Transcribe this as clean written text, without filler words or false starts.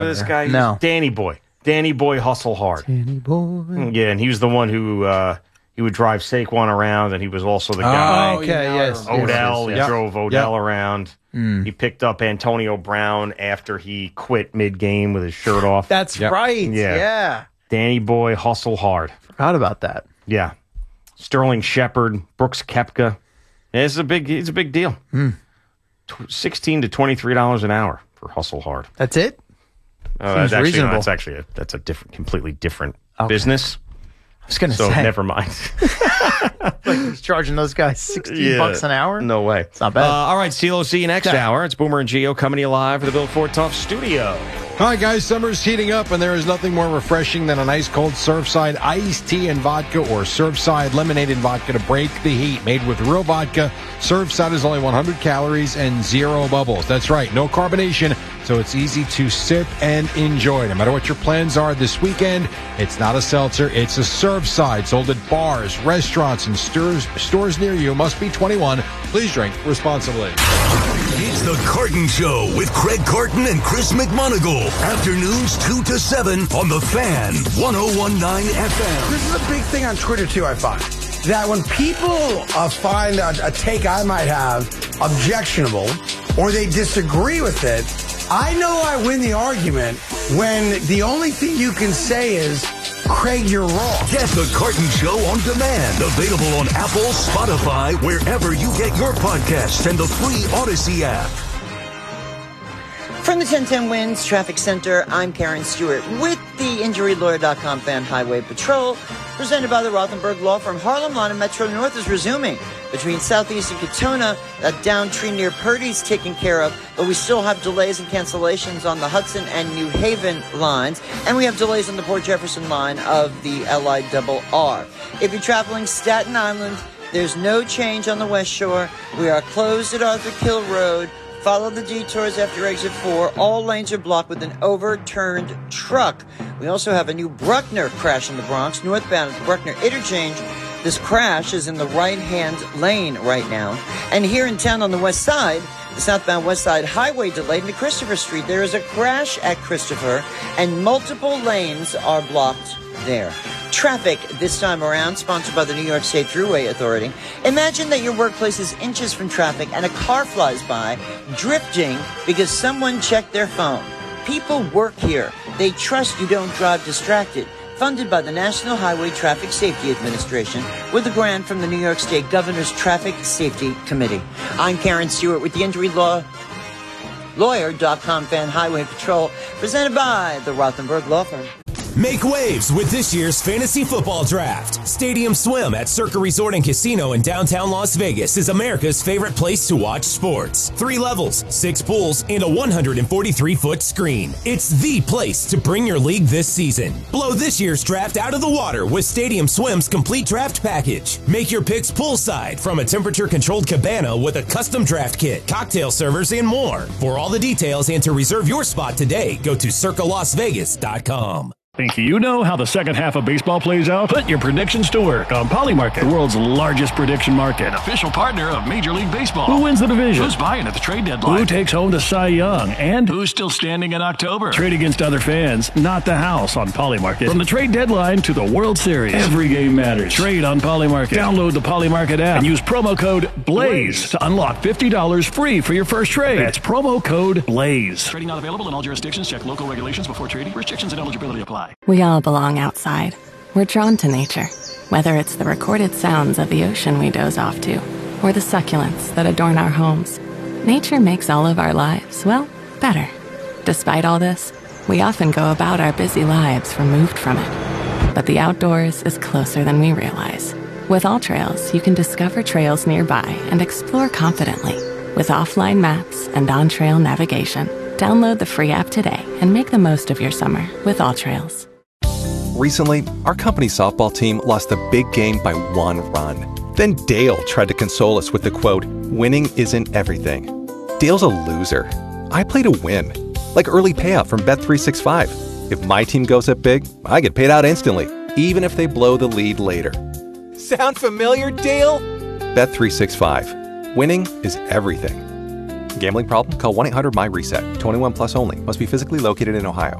This guy, No. Danny Boy Hustle Hard. Danny Boy. Yeah, and he was the one who he would drive Saquon around, and he was also the guy. Oh, okay, yes. Odell. Yes. He drove Odell around. He picked up Antonio Brown after he quit mid-game with his shirt off. That's right. Yeah. Yeah. Danny Boy Hustle Hard. Forgot about that. Yeah. Sterling Shepard, Brooks Koepka. Yeah, it's a big deal. $16 to $23 an hour for Hustle Hard. That's it? That's Seems reasonable. That's a completely different Okay. business. I was going to So say. never mind. Like he's charging those guys $16 an hour? No way. It's not bad. All right, CeeLo, see you next Yeah. hour. It's Boomer and Gio coming to you live from the Bill Ford Tough studio. Hi, guys. Summer's heating up, and there is nothing more refreshing than an ice-cold Surfside iced tea and vodka or Surfside lemonade and vodka to break the heat. Made with real vodka, Surfside is only 100 calories and 0 bubbles. That's right, no carbonation, so it's easy to sip and enjoy. No matter what your plans are this weekend, it's not a seltzer, it's a Surfside. Sold at bars, restaurants, and stores near you. Must be 21. Please drink responsibly. It's the Carton Show with Craig Carton and Chris McMonagle. Afternoons 2 to 7 on The Fan, 101.9 FM. This is a big thing on Twitter, too, I find. That when people find a take I might have objectionable or they disagree with it, I know I win the argument when the only thing you can say is, Craig, you're wrong. Get the Carton Show on demand. Available on Apple, Spotify, wherever you get your podcasts, and the free Odyssey app. From the 1010 Winds Traffic Center, I'm Karen Stewart with the InjuryLawyer.com Fan Highway Patrol, presented by the Rothenberg Law Firm. Harlem Line and Metro North is resuming between Southeast and Katona. That down tree near Purdy's taken care of, but we still have delays and cancellations on the Hudson and New Haven lines, and we have delays on the Port Jefferson line of the LIRR. If you're traveling Staten Island, there's no change on the West Shore. We are closed at Arthur Kill Road. Follow the detours after exit 4. All lanes are blocked with an overturned truck. We also have a new Bruckner crash in the Bronx, northbound at the Bruckner interchange. This crash is in the right-hand lane right now. And here in town on the west side, the southbound West Side Highway delayed into Christopher Street. There is a crash at Christopher, and multiple lanes are blocked there. Traffic this time around, sponsored by the New York State Thruway Authority. Imagine that your workplace is inches from traffic and a car flies by, drifting because someone checked their phone. People work here. They trust you don't drive distracted. Funded by the National Highway Traffic Safety Administration with a grant from the New York State Governor's Traffic Safety Committee. I'm Karen Stewart with the InjuryLawyer.com Fan Highway Patrol, presented by the Rothenberg Law Firm. Make waves with this year's fantasy football draft. Stadium Swim at Circa Resort and Casino in downtown Las Vegas is America's favorite place to watch sports. 3 levels, 6 pools, and a 143-foot screen. It's the place to bring your league this season. Blow this year's draft out of the water with Stadium Swim's complete draft package. Make your picks poolside from a temperature-controlled cabana with a custom draft kit, cocktail servers, and more. For all the details and to reserve your spot today, go to circalasvegas.com. Think you know how the second half of baseball plays out? Put your predictions to work on Polymarket, the world's largest prediction market. An official partner of Major League Baseball. Who wins the division? Who's buying at the trade deadline? Who takes home the Cy Young? And who's still standing in October? Trade against other fans, not the house on Polymarket. From the trade deadline to the World Series, every game matters. Trade on Polymarket. Download the Polymarket app and use promo code BLAZE to unlock $50 free for your first trade. That's promo code BLAZE. Trading not available in all jurisdictions. Check local regulations before trading. Restrictions and eligibility apply. We all belong outside. We're drawn to nature, whether it's the recorded sounds of the ocean we doze off to, or the succulents that adorn our homes. Nature makes all of our lives, well, better. Despite all this, we often go about our busy lives removed from it. But the outdoors is closer than we realize. With AllTrails, you can discover trails nearby and explore confidently. With offline maps and on-trail navigation, download the free app today and make the most of your summer with AllTrails. Recently, our company softball team lost a big game by 1 run. Then Dale tried to console us with the quote, "Winning isn't everything." Dale's a loser. I play to win. Like early payout from Bet365. If my team goes up big, I get paid out instantly, even if they blow the lead later. Sound familiar, Dale? Bet365. Winning is everything. Gambling problem? Call 1-800-MY-RESET. 21 plus only. Must be physically located in Ohio.